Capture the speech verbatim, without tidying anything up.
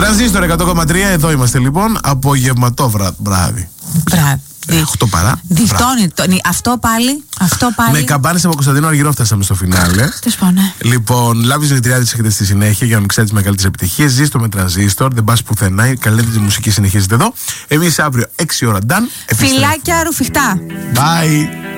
Τρανζίστορ εκατό κόμμα τρία, εδώ είμαστε λοιπόν. Απογευματό βράδυ. Βράδυ. οκτώ παρά. Διφτώνει. Αυτό πάλι. Αυτό πάλι. Με καμπάνες από Κωνσταντίνο Αργυρό φτάσαμε στο φινάλε. Τέλος πάντων, ναι. Λοιπόν, λάβεις Δημητριάδης έχετε στη συνέχεια για να μην ξέρετε τις μεγαλύτερες επιτυχίες. Ζήστο με Τρανζίστορ, δεν πας πουθενά. Η καλύτερη μουσική συνεχίζεται εδώ. Εμείς αύριο έξι ώρα, Νταν. Φιλάκια ρουφιχτά. Bye.